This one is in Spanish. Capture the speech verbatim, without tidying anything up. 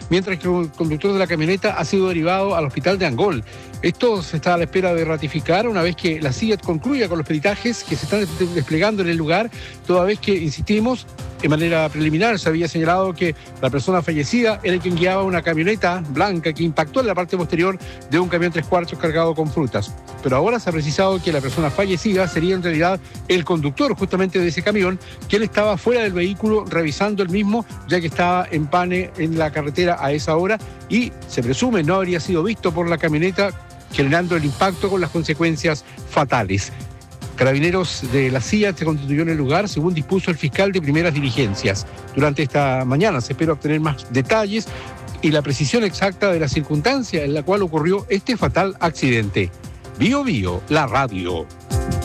mientras que el conductor de la camioneta ha sido derivado al hospital de Angol. Esto se está a la espera de ratificar una vez que la C I A T concluya con los peritajes que se están desplegando en el lugar, toda vez que, insistimos, de manera preliminar se había señalado que la persona fallecida era quien guiaba una camioneta blanca que impactó en la parte posterior de un camión tres cuartos cargado con frutas. Pero ahora se ha precisado que la persona fallecida sería en realidad el conductor justamente de ese camión, quien estaba fuera del vehículo revisando el mismo, ya que estaba en pane en la carretera a esa hora y se presume no habría sido visto por la camioneta, generando el impacto con las consecuencias fatales. Carabineros de la C I A T se constituyó en el lugar, según dispuso el fiscal de primeras diligencias. Durante esta mañana se espera obtener más detalles y la precisión exacta de la circunstancia en la cual ocurrió este fatal accidente. Bío Bío, la radio.